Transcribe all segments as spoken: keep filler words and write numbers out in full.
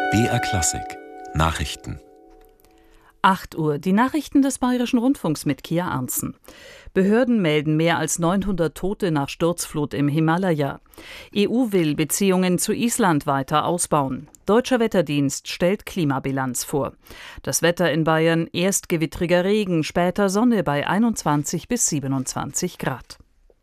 B R Klassik Nachrichten. acht Uhr. Die Nachrichten des Bayerischen Rundfunks mit Kia Arntzen. Behörden melden mehr als neunhundert Tote nach Sturzflut im Himalaya. E U will Beziehungen zu Island weiter ausbauen. Deutscher Wetterdienst stellt Klimabilanz vor. Das Wetter in Bayern: erst gewittriger Regen, später Sonne bei einundzwanzig bis siebenundzwanzig Grad.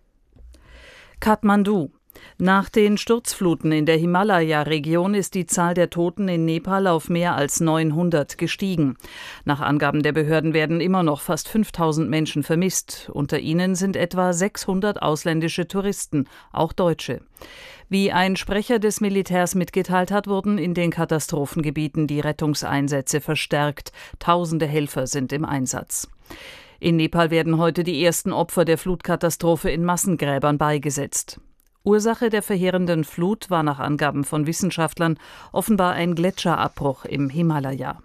Kathmandu. Nach den Sturzfluten in der Himalaya-Region ist die Zahl der Toten in Nepal auf mehr als neunhundert gestiegen. Nach Angaben der Behörden werden immer noch fast fünftausend Menschen vermisst. Unter ihnen sind etwa sechshundert ausländische Touristen, auch Deutsche. Wie ein Sprecher des Militärs mitgeteilt hat, wurden in den Katastrophengebieten die Rettungseinsätze verstärkt. Tausende Helfer sind im Einsatz. In Nepal werden heute die ersten Opfer der Flutkatastrophe in Massengräbern beigesetzt. Ursache der verheerenden Flut war nach Angaben von Wissenschaftlern offenbar ein Gletscherabbruch im Himalaya.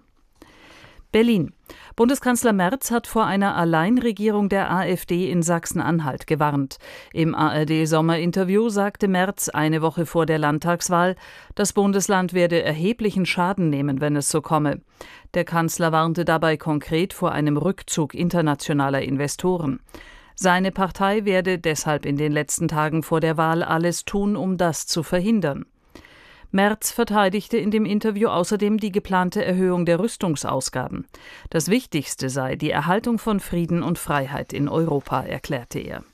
Berlin. Bundeskanzler Merz hat vor einer Alleinregierung der AfD in Sachsen-Anhalt gewarnt. Im A R D-Sommerinterview sagte Merz eine Woche vor der Landtagswahl, das Bundesland werde erheblichen Schaden nehmen, wenn es so komme. Der Kanzler warnte dabei konkret vor einem Rückzug internationaler Investoren. Seine Partei werde deshalb in den letzten Tagen vor der Wahl alles tun, um das zu verhindern. Merz verteidigte in dem Interview außerdem die geplante Erhöhung der Rüstungsausgaben. Das Wichtigste sei die Erhaltung von Frieden und Freiheit in Europa, erklärte er.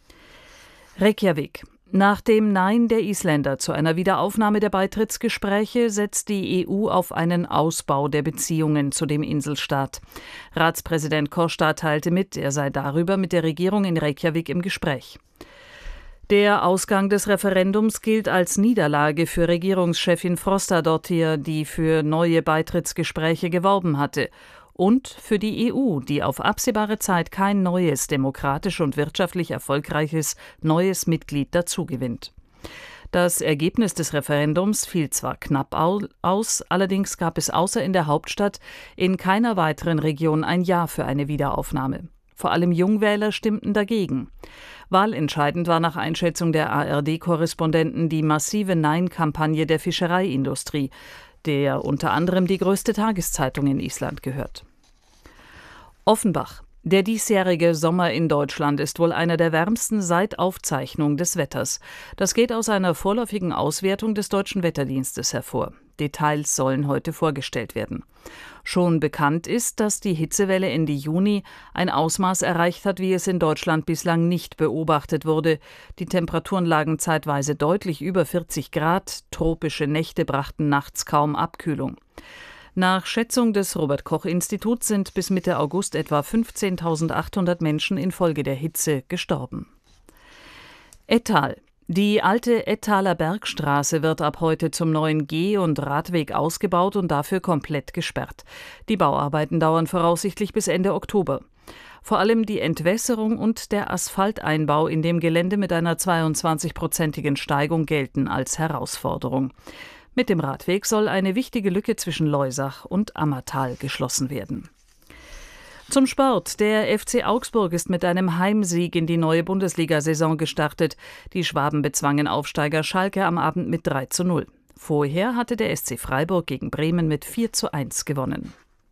Reykjavik. Nach dem Nein der Isländer zu einer Wiederaufnahme der Beitrittsgespräche setzt die E U auf einen Ausbau der Beziehungen zu dem Inselstaat. Ratspräsident Costa teilte mit, er sei darüber mit der Regierung in Reykjavik im Gespräch. Der Ausgang des Referendums gilt als Niederlage für Regierungschefin Frostadóttir, die für neue Beitrittsgespräche geworben hatte. Und für die E U, die auf absehbare Zeit kein neues, demokratisch und wirtschaftlich erfolgreiches neues Mitglied dazugewinnt. Das Ergebnis des Referendums fiel zwar knapp aus, allerdings gab es außer in der Hauptstadt in keiner weiteren Region ein Ja für eine Wiederaufnahme. Vor allem Jungwähler stimmten dagegen. Wahlentscheidend war nach Einschätzung der A R D-Korrespondenten die massive Nein-Kampagne der Fischereiindustrie, der unter anderem die größte Tageszeitung in Island gehört. Offenbach. Der diesjährige Sommer in Deutschland ist wohl einer der wärmsten seit Aufzeichnung des Wetters. Das geht aus einer vorläufigen Auswertung des Deutschen Wetterdienstes hervor. Details sollen heute vorgestellt werden. Schon bekannt ist, dass die Hitzewelle Ende Juni ein Ausmaß erreicht hat, wie es in Deutschland bislang nicht beobachtet wurde. Die Temperaturen lagen zeitweise deutlich über vierzig Grad. Tropische Nächte brachten nachts kaum Abkühlung. Nach Schätzung des Robert-Koch-Instituts sind bis Mitte August etwa fünfzehntausendachthundert Menschen infolge der Hitze gestorben. Ettal. Die alte Ettaler Bergstraße wird ab heute zum neuen Geh- und Radweg ausgebaut und dafür komplett gesperrt. Die Bauarbeiten dauern voraussichtlich bis Ende Oktober. Vor allem die Entwässerung und der Asphalteinbau in dem Gelände mit einer zweiundzwanzigprozentigen Steigung gelten als Herausforderung. Mit dem Radweg soll eine wichtige Lücke zwischen Leusach und Ammertal geschlossen werden. Zum Sport. Der F C Augsburg ist mit einem Heimsieg in die neue Bundesliga-Saison gestartet. Die Schwaben bezwangen Aufsteiger Schalke am Abend mit drei zu null. Vorher hatte der S C Freiburg gegen Bremen mit vier zu eins gewonnen.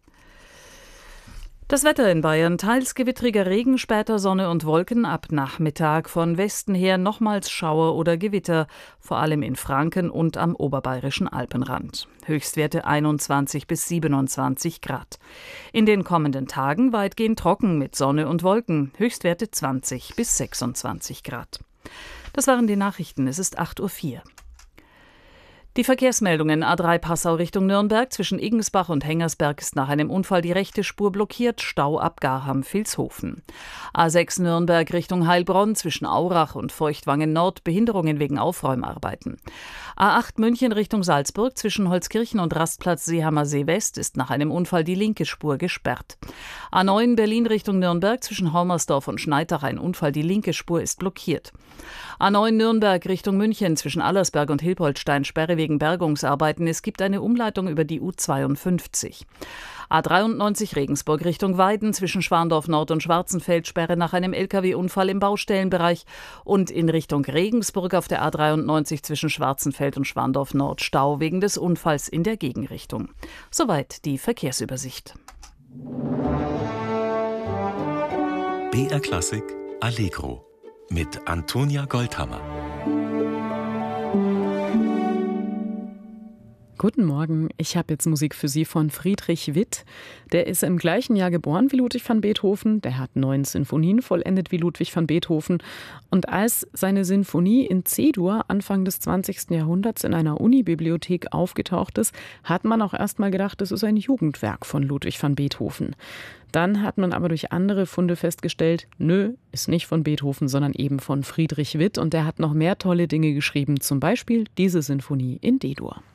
Das Wetter in Bayern: teils gewittriger Regen, später Sonne und Wolken, ab Nachmittag von Westen her nochmals Schauer oder Gewitter, vor allem in Franken und am oberbayerischen Alpenrand. Höchstwerte einundzwanzig bis siebenundzwanzig Grad. In den kommenden Tagen weitgehend trocken mit Sonne und Wolken, Höchstwerte zwanzig bis sechsundzwanzig Grad. Das waren die Nachrichten, es ist acht Uhr vier. Die Verkehrsmeldungen: A drei Passau Richtung Nürnberg, zwischen Iggensbach und Hengersberg ist nach einem Unfall die rechte Spur blockiert, Stau ab Garham-Vilshofen. A sechs Nürnberg Richtung Heilbronn, zwischen Aurach und Feuchtwangen Nord, Behinderungen wegen Aufräumarbeiten. A acht München Richtung Salzburg, zwischen Holzkirchen und Rastplatz Seehamer See West ist nach einem Unfall die linke Spur gesperrt. A neun Berlin Richtung Nürnberg, zwischen Hormersdorf und Schneidach ein Unfall, die linke Spur ist blockiert. A neun Nürnberg Richtung München, zwischen Allersberg und Hilpoltstein Sperre wegen Bergungsarbeiten. Es gibt eine Umleitung über die U zweiundfünfzig. A dreiundneunzig Regensburg Richtung Weiden zwischen Schwandorf Nord und Schwarzenfeld, Sperre nach einem L K W-Unfall im Baustellenbereich, und in Richtung Regensburg auf der A dreiundneunzig zwischen Schwarzenfeld und Schwandorf Nord Stau wegen des Unfalls in der Gegenrichtung. Soweit die Verkehrsübersicht. B R Klassik Allegro mit Antonia Goldhammer. Guten Morgen, ich habe jetzt Musik für Sie von Friedrich Witt. Der ist im gleichen Jahr geboren wie Ludwig van Beethoven. Der hat neun Sinfonien vollendet wie Ludwig van Beethoven. Und als seine Sinfonie in C-Dur Anfang des zwanzigsten Jahrhunderts in einer Unibibliothek aufgetaucht ist, hat man auch erst mal gedacht, es ist ein Jugendwerk von Ludwig van Beethoven. Dann hat man aber durch andere Funde festgestellt, nö, ist nicht von Beethoven, sondern eben von Friedrich Witt. Und der hat noch mehr tolle Dinge geschrieben, zum Beispiel diese Sinfonie in D-Dur.